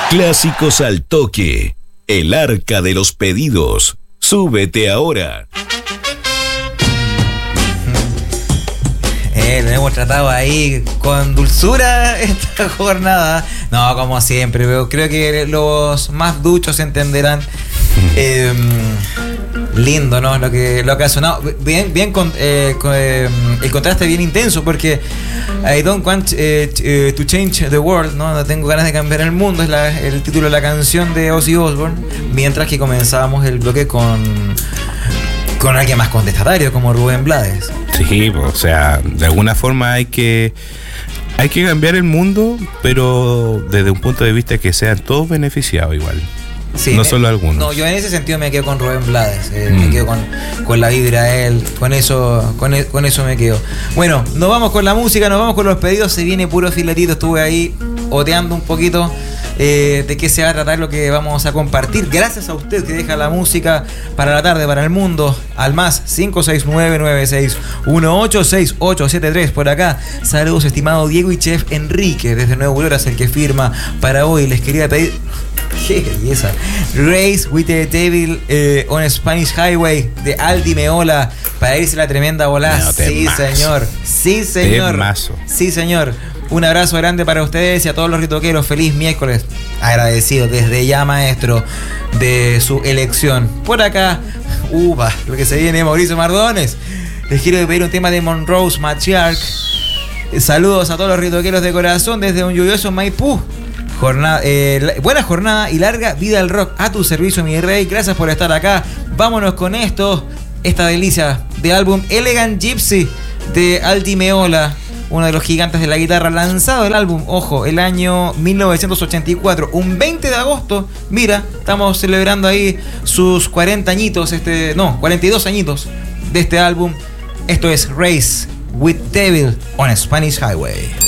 Clásicos al toque. El arca de los pedidos. Súbete ahora. Lo hemos tratado ahí con dulzura esta jornada. No, como siempre, pero creo que los más duchos entenderán. Lindo, ¿no? Lo que ha sonado. Bien el contraste bien intenso, porque I don't want to change the world, ¿no? No tengo ganas de cambiar el mundo, es el título de la canción de Ozzy Osbourne. Mientras que comenzábamos el bloque con alguien más contestatario, como Rubén Blades. Sí, o sea, de alguna forma hay que cambiar el mundo, pero desde un punto de vista que sean todos beneficiados igual. Sí, no solo algunos. No, yo en ese sentido me quedo con Rubén Blades, me quedo con la vibra de él, con eso me quedo. Bueno, nos vamos con la música, nos vamos con los pedidos, se viene puro filetito, estuve ahí oteando un poquito de qué se va a tratar lo que vamos a compartir. Gracias a usted que deja la música para la tarde, para el mundo, al más 569-9618-6873 por acá. Saludos, estimado Diego y Chef Enrique desde Nuevo Gloras, el que firma para hoy. Les quería pedir... ¡Qué belleza! Race with the Devil on Spanish Highway de Aldi Meola para irse la tremenda volada. No, sí, señor. Sí, señor. Temazo. Sí, señor. Un abrazo grande para ustedes y a todos los ritoqueros. Feliz miércoles. Agradecido desde ya, maestro, de su elección. Por acá, lo que se viene, Mauricio Mardones. Les quiero pedir un tema de Monroe's Matriarch. Saludos a todos los ritoqueros de corazón desde un lluvioso Maipú. Buena jornada y larga vida al rock. A tu servicio, mi rey. Gracias por estar acá. Vámonos con esta delicia de álbum Elegant Gypsy de Aldi Meola, uno de los gigantes de la guitarra, lanzado el álbum, ojo, el año 1984, un 20 de agosto. Mira, estamos celebrando ahí sus 40 añitos, 42 añitos de este álbum. Esto es Race with Devil on Spanish Highway.